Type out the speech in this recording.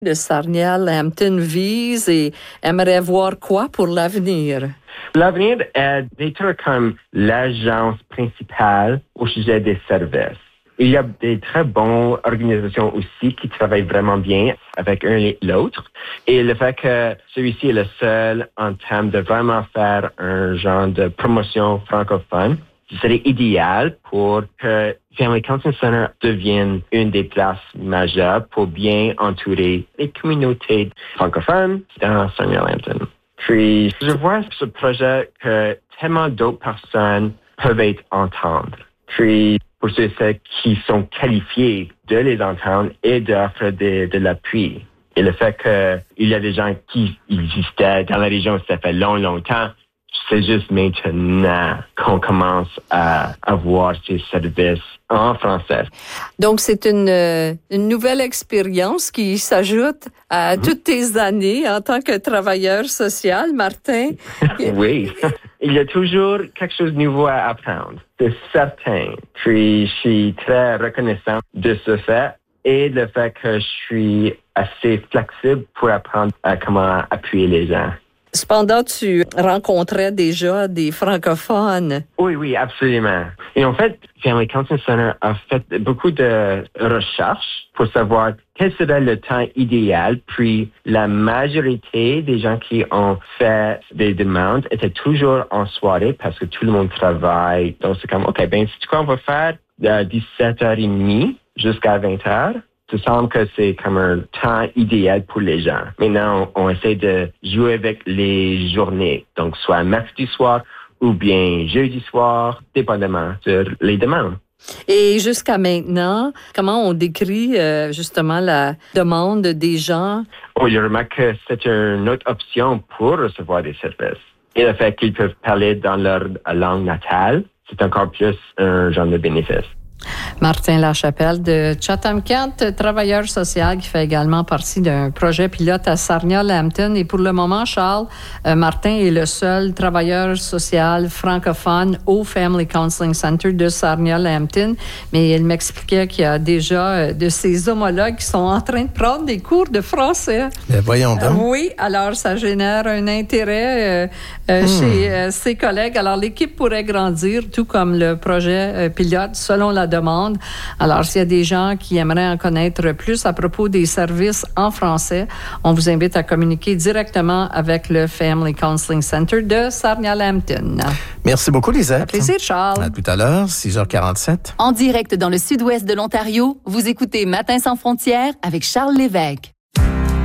de Sarnia-Lambton vise et aimerait voir quoi pour l'avenir? L'avenir est d'être comme l'agence principale au sujet des services. Il y a des très bonnes organisations aussi qui travaillent vraiment bien avec un et l'autre. Et le fait que celui-ci est le seul en termes de vraiment faire un genre de promotion francophone, ce serait idéal pour que Family Counseling Center devienne une des places majeures pour bien entourer les communautés francophones dans Sarnia-Lambton. Puis, je vois ce projet que tellement d'autres personnes peuvent être entendre. Puis, pour ceux qui sont qualifiés de les entendre et d'offrir de l'appui. Et le fait qu'il y a des gens qui existaient dans la région, ça fait longtemps, c'est juste maintenant qu'on commence à avoir ces services en français. Donc, c'est une nouvelle expérience qui s'ajoute à toutes tes années en tant que travailleur social, Martin. Oui. Il y a toujours quelque chose de nouveau à apprendre, c'est certain. Puis, je suis très reconnaissant de ce fait et le fait que je suis assez flexible pour apprendre à comment appuyer les gens. Cependant, tu rencontrais déjà des francophones. Oui, absolument. Et en fait, Family Counseling Center a fait beaucoup de recherches pour savoir quel serait le temps idéal. Puis la majorité des gens qui ont fait des demandes étaient toujours en soirée parce que tout le monde travaille. Donc c'est comme, OK, c'est quoi on va faire de 17h30 jusqu'à 20h. Ça semble que c'est comme un temps idéal pour les gens. Maintenant, on essaie de jouer avec les journées. Donc, soit mercredi soir ou bien jeudi soir, dépendamment sur les demandes. Et jusqu'à maintenant, comment on décrit justement la demande des gens? Je remarque que c'est une autre option pour recevoir des services. Et le fait qu'ils peuvent parler dans leur langue natale, c'est encore plus un genre de bénéfice. Martin Lachapelle de Chatham-Kent, travailleur social qui fait également partie d'un projet pilote à Sarnia-Lambton. Et pour le moment, Charles, Martin est le seul travailleur social francophone au Family Counseling Center de Sarnia-Lambton. Mais il m'expliquait qu'il y a déjà de ses homologues qui sont en train de prendre des cours de français. Voyons donc. Oui, alors ça génère un intérêt chez ses collègues. Alors l'équipe pourrait grandir, tout comme le projet pilote, selon la demande. Alors, s'il y a des gens qui aimeraient en connaître plus à propos des services en français, on vous invite à communiquer directement avec le Family Counseling Center de Sarnia-Lambton. Merci beaucoup, Lisette. Un plaisir, Charles. À tout à l'heure, 6h47. En direct dans le sud-ouest de l'Ontario, vous écoutez Matin sans frontières avec Charles Lévesque.